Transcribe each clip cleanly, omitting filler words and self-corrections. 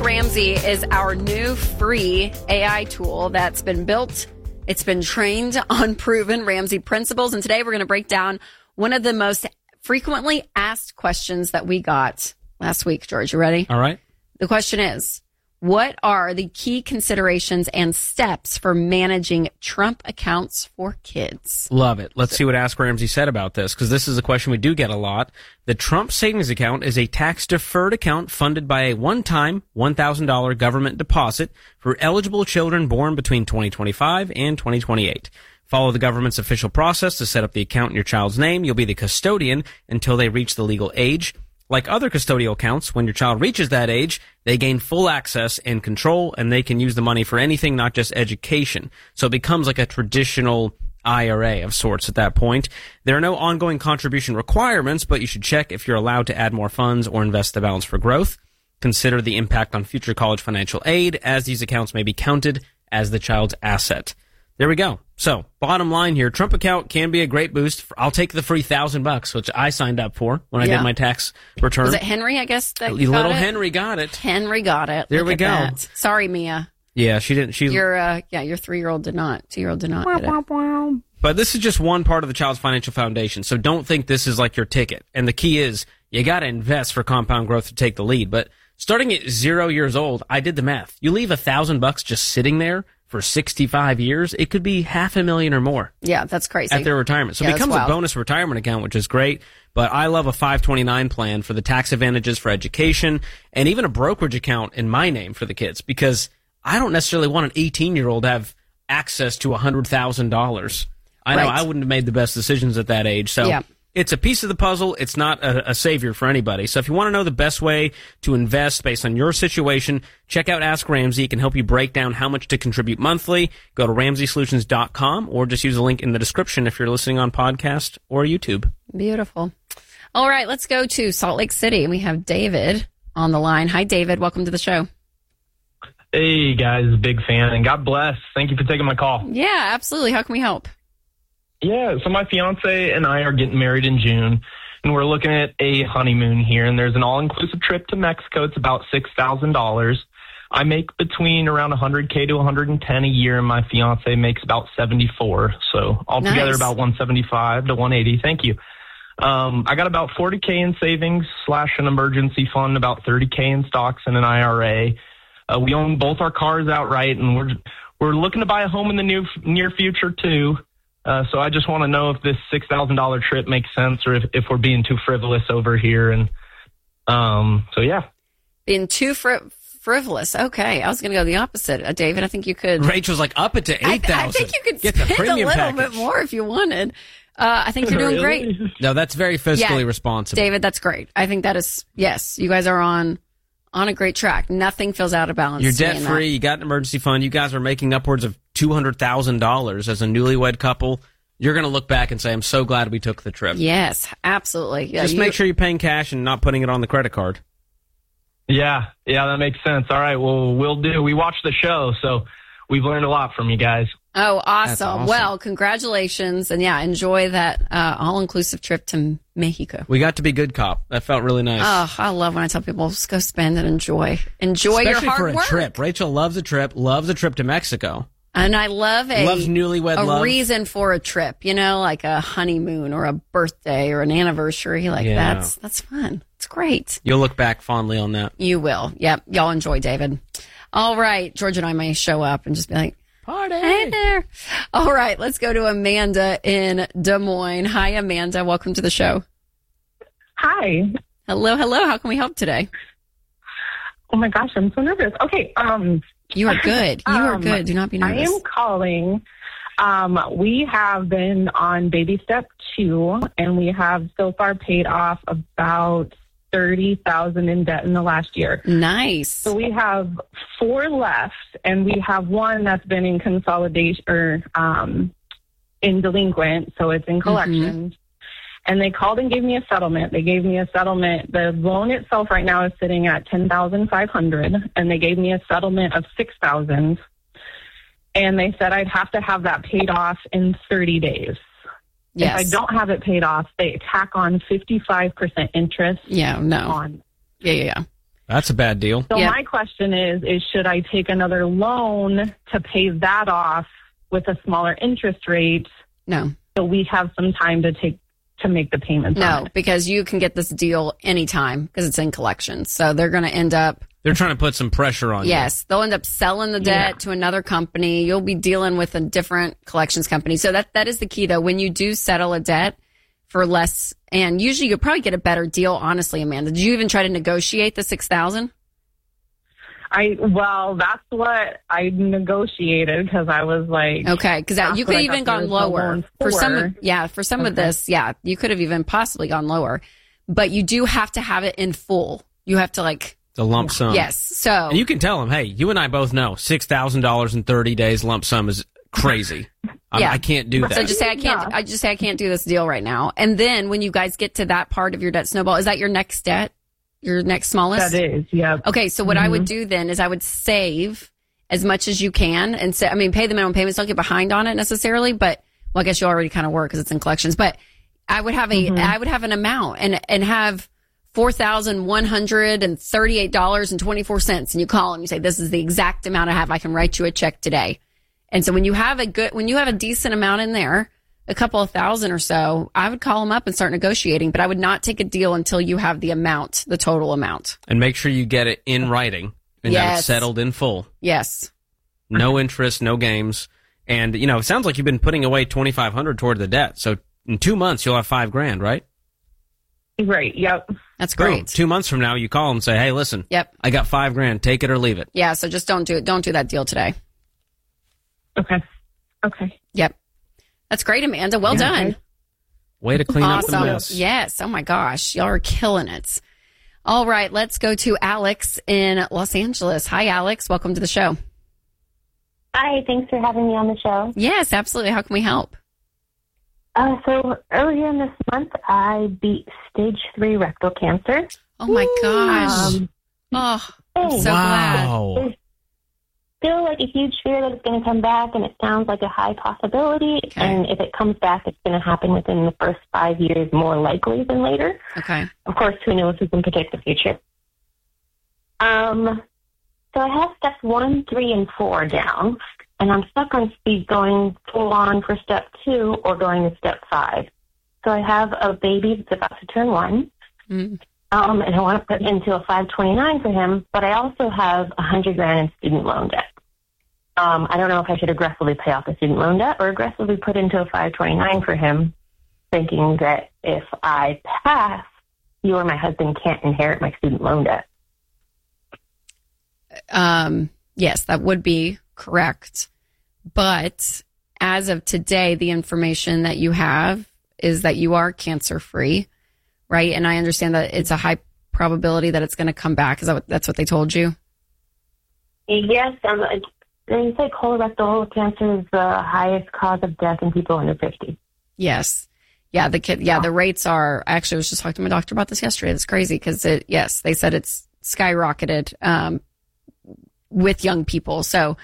Ramsey is our new free AI tool that's been built. It's been trained on proven Ramsey principles. And today we're going to break down one of the most frequently asked questions that we got last week. George, you ready? All right. The question is, what are the key considerations and steps for managing Trump accounts for kids? Love it. Let's see what Ask Ramsey said about this, because this is a question we do get a lot. The Trump savings account is a tax-deferred account funded by a one-time $1,000 government deposit for eligible children born between 2025 and 2028. Follow the government's official process to set up the account in your child's name. You'll be the custodian until they reach the legal age. Like other custodial accounts, when your child reaches that age, they gain full access and control, and they can use the money for anything, not just education. So it becomes like a traditional IRA of sorts at that point. There are no ongoing contribution requirements, but you should check if you're allowed to add more funds or invest the balance for growth. Consider the impact on future college financial aid, as these accounts may be counted as the child's asset. There we go. So, bottom line here, Trump account can be a great boost. I'll take the free $1,000, which I signed up for when I did my tax return. Was it Henry, I guess? That Little Henry got it. Henry got it. There we go. That. Sorry, Mia. Yeah, she didn't. Your 3-year-old did not. 2-year-old did not get it. But this is just one part of the Child's Financial Foundation, so don't think this is like your ticket. And the key is, you got to invest for compound growth to take the lead. But starting at 0 years old, I did the math. You leave $1,000 just sitting there for 65 years, it could be $500,000 or more. Yeah, that's crazy. At their retirement. So it becomes a bonus retirement account, which is great. But I love a 529 plan for the tax advantages for education, and even a brokerage account in my name for the kids, because I don't necessarily want an 18-year-old to have access to $100,000. I know I wouldn't have made the best decisions at that age. So it's a piece of the puzzle. It's not a savior for anybody. So if you want to know the best way to invest based on your situation, check out Ask Ramsey. It can help you break down how much to contribute monthly. Go to RamseySolutions.com or just use the link in the description if you're listening on podcast or YouTube. Beautiful. All right, let's go to Salt Lake City. We have David on the line. Hi, David. Welcome to the show. Hey, guys. Big fan. And God bless. Thank you for taking my call. Yeah, absolutely. How can we help? Yeah, so my fiance and I are getting married in June, and we're looking at a honeymoon here, and there's an all-inclusive trip to Mexico. It's about $6,000. I make between around $100K to $110 a year, and my fiance makes about $74. So altogether about $175 to $180. Thank you. I got about $40K in savings / an emergency fund, about $30K in stocks and an IRA. We own both our cars outright, and we're looking to buy a home in the near future too. So I just want to know if this $6,000 trip makes sense, or if we're being too frivolous over here. And so, yeah. Being too frivolous. Okay. I was going to go the opposite. David, I think you could. Rachel's like, up it to $8,000. I think you could spend a little bit more if you wanted. I think you're doing great. No, that's very fiscally responsible. David, that's great. I think that is, yes, you guys are on a great track. Nothing feels out of balance. You're debt-free. You got an emergency fund. You guys are making upwards of $200,000 as a newlywed couple. You're going to look back and say, I'm so glad we took the trip. Yes, absolutely. Yeah, Just make sure you're paying cash and not putting it on the credit card. Yeah, that makes sense. All right, well, we'll do. We watched the show, so we've learned a lot from you guys. Oh, awesome. Well, congratulations. And yeah, enjoy that all-inclusive trip to Mexico. We got to be good cop. That felt really nice. Oh, I love when I tell people, just go spend and enjoy. Enjoy Especially your hard for a work. trip. Rachel loves a trip to Mexico. And I love loves newlywed love. Reason for a trip, like a honeymoon or a birthday or an anniversary. That's fun. It's great. You'll look back fondly on that. You will. Yep. Y'all enjoy, David. All right. George and I may show up and just be like, party. Hey there. All right. Let's go to Amanda in Des Moines. Hi, Amanda. Welcome to the show. Hi. Hello. How can we help today? Oh my gosh, I'm so nervous. Okay. You are good. You are good. Do not be nervous. I am calling. We have been on baby step 2, and we have so far paid off about $30,000 in debt in the last year. Nice. So we have 4 left, and we have 1 that's been in consolidation or in delinquent, so it's in collections. Mm-hmm. And they called and gave me a settlement. They gave me a settlement. The loan itself right now is sitting at $10,500, and they gave me a settlement of $6,000. And they said I'd have to have that paid off in 30 days. Yes. If I don't have it paid off, they tack on 55% interest. Yeah, no. On. Yeah. That's a bad deal. So my question is should I take another loan to pay that off with a smaller interest rate? No. So we have some time to make the payments. No, because you can get this deal anytime because it's in collections. So they're going to end up. They're trying to put some pressure on you. Yes, they'll end up selling the debt to another company. You'll be dealing with a different collections company. So that is the key, though. When you do settle a debt for less, and usually you'll probably get a better deal, honestly, Amanda. Did you even try to negotiate the $6,000? Well, that's what I negotiated because I was like, okay, because you could have even gone lower for some. For some of this, you could have even possibly gone lower, but you do have to have it in full. You have to the lump sum. Yes, so and you can tell them, hey, you and I both know $6,000 in 30 days lump sum is crazy. I can't do that. So just say I can't. I just say I can't do this deal right now. And then when you guys get to that part of your debt snowball, is that your next debt? Your next smallest? That is, yeah. Okay, so what I would do then is I would save as much as you can and say, pay the minimum payments. Don't get behind on it necessarily, but I guess you already kind of were because it's in collections. But I would have I would have an amount and have $4,138.24, and you call and you say, this is the exact amount I have. I can write you a check today. And so when you have a decent amount in there, a couple of thousand or so, I would call them up and start negotiating, but I would not take a deal until you have the amount, the total amount. And make sure you get it in writing and that it's settled in full. Yes. No interest, no games. And, it sounds like you've been putting away $2,500 toward the debt. So in 2 months, you'll have $5,000, right? Right. Yep. That's great. Boom. 2 months from now, you call them and say, hey, listen, I got $5,000. Take it or leave it. Yeah. So just don't do it. Don't do that deal today. Okay. Yep. That's great, Amanda. Well done. Way to clean up the mess. Yes. Oh, my gosh. Y'all are killing it. All right. Let's go to Alex in Los Angeles. Hi, Alex. Welcome to the show. Hi. Thanks for having me on the show. Yes, absolutely. How can we help? So earlier in this month, I beat stage 3 rectal cancer. Oh, my gosh. I'm so glad. There's still like a huge fear that it's going to come back, and it sounds like a high possibility. Okay. And if it comes back, it's going to happen within the first 5 years, more likely than later. Okay. Of course, who knows who can predict the future. So I have steps 1, 3, and 4 down, and I'm stuck on speed going full on for step 2 or going to step 5. So I have a baby that's about to turn 1. And I want to put into a 529 for him, but I also have $100,000 in student loan debt. I don't know if I should aggressively pay off the student loan debt or aggressively put into a 529 for him, thinking that if I pass, you or my husband can't inherit my student loan debt. Yes, that would be correct. But as of today, the information that you have is that you are cancer-free, right? And I understand that it's a high probability that it's going to come back. Is that's what they told you? Yes. They say colorectal cancer is the highest cause of death in people under 50. Yes. Yeah, the rates are, I actually was just talking to my doctor about this yesterday. It's crazy because they said it's skyrocketed with young people. So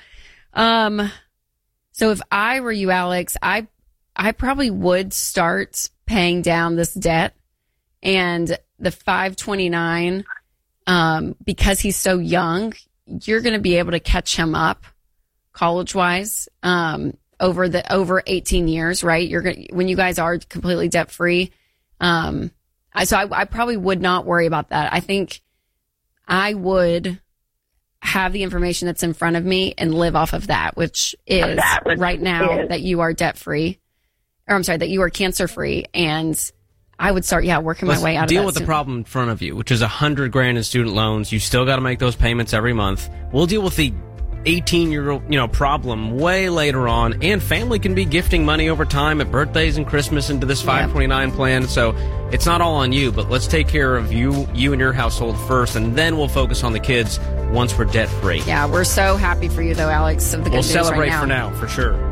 if I were you, Alex, I probably would start paying down this debt, and the 529, because he's so young, you're going to be able to catch him up college-wise over 18 years, right? When you guys are completely debt-free. So I probably would not worry about that. I think I would have the information that's in front of me and live off of that, which is right now that you are debt-free, or I'm sorry, that you are cancer-free, and I would start, working my way out of that. Deal with the problem in front of you, which is $100,000 in student loans. You still got to make those payments every month. We'll deal with the 18-year-old, problem way later on, and family can be gifting money over time at birthdays and Christmas into this 529 plan. So it's not all on you, but let's take care of you and your household first, and then we'll focus on the kids once we're debt free. Yeah, we're so happy for you though, Alex. Of the good we'll news celebrate right now. for now, for sure.